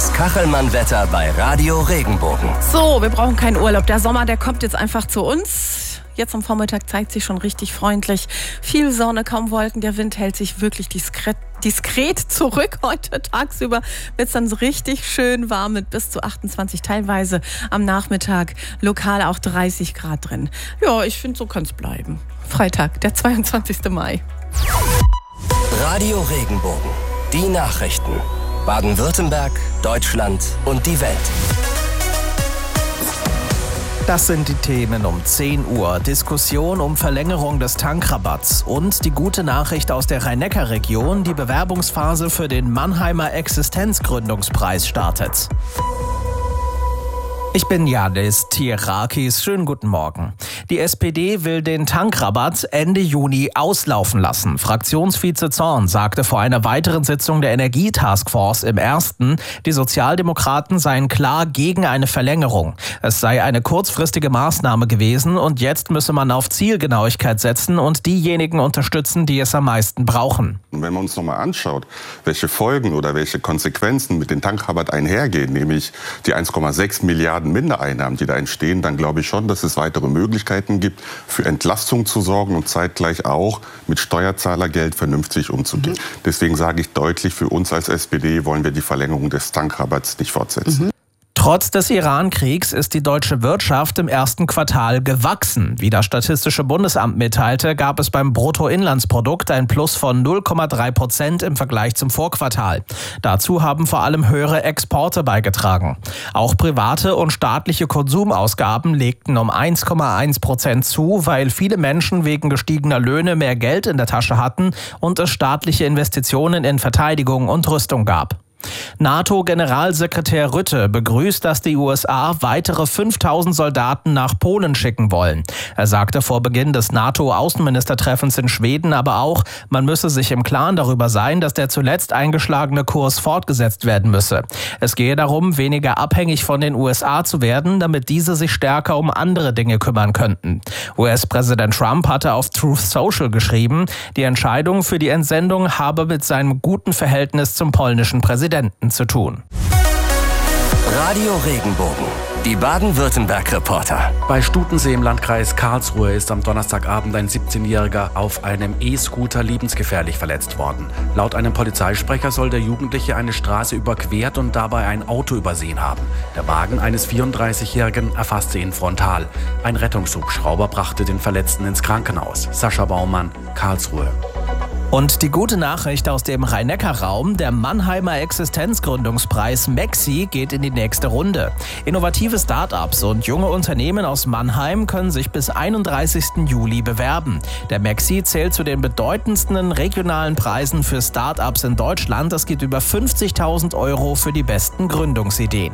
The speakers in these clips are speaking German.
Das Kachelmann-Wetter bei Radio Regenbogen. So, wir brauchen keinen Urlaub. Der Sommer, der kommt jetzt einfach zu uns. Jetzt am Vormittag zeigt sich schon richtig freundlich. Viel Sonne, kaum Wolken. Der Wind hält sich wirklich diskret zurück. Heute tagsüber wird es dann so richtig schön warm mit bis zu 28, teilweise am Nachmittag lokal auch 30 Grad drin. Ja, ich finde, so kann es bleiben. Freitag, der 22. Mai. Radio Regenbogen. Die Nachrichten. Baden-Württemberg, Deutschland und die Welt. Das sind die Themen um 10 Uhr. Diskussion um Verlängerung des Tankrabatts und die gute Nachricht aus der Rhein-Neckar-Region. Die Bewerbungsphase für den Mannheimer Existenzgründungspreis startet. Ich bin Janis Tierakis. Schönen guten Morgen. Die SPD will den Tankrabatt Ende Juni auslaufen lassen. Fraktionsvize Zorn sagte vor einer weiteren Sitzung der Energietaskforce im Ersten, die Sozialdemokraten seien klar gegen eine Verlängerung. Es sei eine kurzfristige Maßnahme gewesen und jetzt müsse man auf Zielgenauigkeit setzen und diejenigen unterstützen, die es am meisten brauchen. Und wenn man uns nochmal anschaut, welche Folgen oder welche Konsequenzen mit dem Tankrabatt einhergehen, nämlich die 1,6 Milliarden Mindereinnahmen, die da entstehen, dann glaube ich schon, dass es weitere Möglichkeiten gibt, für Entlastung zu sorgen und zeitgleich auch mit Steuerzahlergeld vernünftig umzugehen. Deswegen sage ich deutlich, für uns als SPD wollen wir die Verlängerung des Tankrabatts nicht fortsetzen. Trotz des Iran-Kriegs ist die deutsche Wirtschaft im ersten Quartal gewachsen. Wie das Statistische Bundesamt mitteilte, gab es beim Bruttoinlandsprodukt ein Plus von 0,3% im Vergleich zum Vorquartal. Dazu haben vor allem höhere Exporte beigetragen. Auch private und staatliche Konsumausgaben legten um 1,1% zu, weil viele Menschen wegen gestiegener Löhne mehr Geld in der Tasche hatten und es staatliche Investitionen in Verteidigung und Rüstung gab. NATO-Generalsekretär Rutte begrüßt, dass die USA weitere 5000 Soldaten nach Polen schicken wollen. Er sagte vor Beginn des NATO-Außenministertreffens in Schweden aber auch, man müsse sich im Klaren darüber sein, dass der zuletzt eingeschlagene Kurs fortgesetzt werden müsse. Es gehe darum, weniger abhängig von den USA zu werden, damit diese sich stärker um andere Dinge kümmern könnten. US-Präsident Trump hatte auf Truth Social geschrieben, die Entscheidung für die Entsendung habe mit seinem guten Verhältnis zum polnischen Präsidenten zu tun. Radio Regenbogen. Die Baden-Württemberg-Reporter. Bei Stutensee im Landkreis Karlsruhe ist am Donnerstagabend ein 17-Jähriger auf einem E-Scooter lebensgefährlich verletzt worden. Laut einem Polizeisprecher soll der Jugendliche eine Straße überquert und dabei ein Auto übersehen haben. Der Wagen eines 34-Jährigen erfasste ihn frontal. Ein Rettungshubschrauber brachte den Verletzten ins Krankenhaus. Sascha Baumann, Karlsruhe. Und die gute Nachricht aus dem Rhein-Neckar-Raum, der Mannheimer Existenzgründungspreis MEXI geht in die nächste Runde. Innovative Start-ups und junge Unternehmen aus Mannheim können sich bis 31. Juli bewerben. Der MEXI zählt zu den bedeutendsten regionalen Preisen für Start-ups in Deutschland. Es gibt über 50.000 € für die besten Gründungsideen.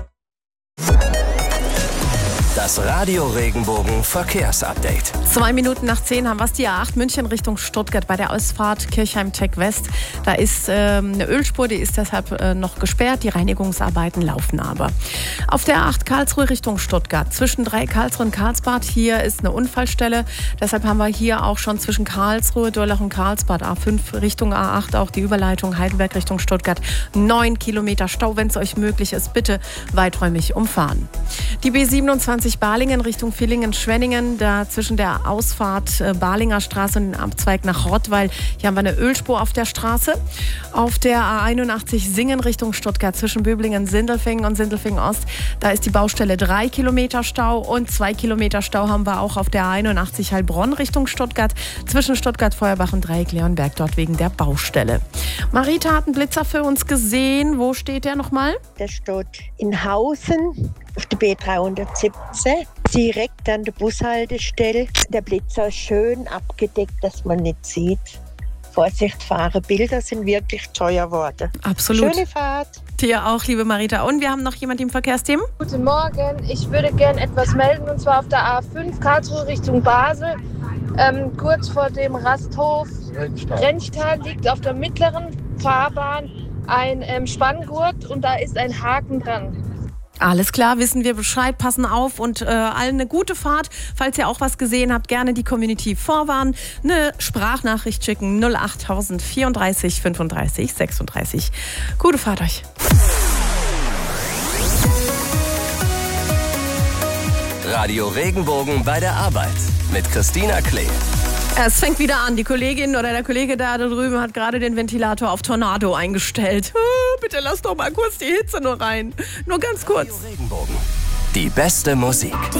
Das Radio Regenbogen Verkehrsupdate. 2 Minuten nach 10 haben wir es, die A8 München Richtung Stuttgart bei der Ausfahrt Kirchheim-Tech West. Da ist eine Ölspur, die ist deshalb noch gesperrt. Die Reinigungsarbeiten laufen aber. Auf der A8 Karlsruhe Richtung Stuttgart, zwischen Karlsruhe und Karlsbad, hier ist eine Unfallstelle. Deshalb haben wir hier auch schon zwischen Karlsruhe, Durlach und Karlsbad, A5 Richtung A8, auch die Überleitung Heidelberg Richtung Stuttgart. 9 Kilometer Stau, wenn es euch möglich ist, bitte weiträumig umfahren. Die B27 Balingen Richtung Villingen-Schwenningen, da zwischen der Ausfahrt Balinger Straße und dem Abzweig nach Rottweil. Hier haben wir eine Ölspur auf der Straße. Auf der A81 Singen Richtung Stuttgart zwischen Böblingen-Sindelfingen und Sindelfingen-Ost, da ist die Baustelle 3 Kilometer Stau und 2 Kilometer Stau haben wir auch auf der A81 Heilbronn Richtung Stuttgart zwischen Stuttgart-Feuerbach und Dreieck-Leonberg, dort wegen der Baustelle. Marita hat einen Blitzer für uns gesehen. Wo steht der nochmal? Der steht in Hausen auf der B317, direkt an der Bushaltestelle. Der Blitzer ist schön abgedeckt, dass man nicht sieht. Vorsicht fahren, Bilder sind wirklich teuer geworden. Absolut. Schöne Fahrt. Dir auch, liebe Marita. Und wir haben noch jemanden im Verkehrsteam. Guten Morgen, ich würde gerne etwas melden, und zwar auf der A5 Karlsruhe Richtung Basel. Kurz vor dem Rasthof Renchtal liegt auf der mittleren Fahrbahn ein Spanngurt und da ist ein Haken dran. Alles klar, wissen wir Bescheid, passen auf und allen eine gute Fahrt. Falls ihr auch was gesehen habt, gerne die Community vorwarnen. Eine Sprachnachricht schicken 08000 34 35 36. Gute Fahrt euch. Radio Regenbogen bei der Arbeit mit Christina Klee. Es fängt wieder an. Die Kollegin oder der Kollege da drüben hat gerade den Ventilator auf Tornado eingestellt. Bitte lass doch mal kurz die Hitze nur rein. Nur ganz kurz. Radio Regenbogen. Die beste Musik.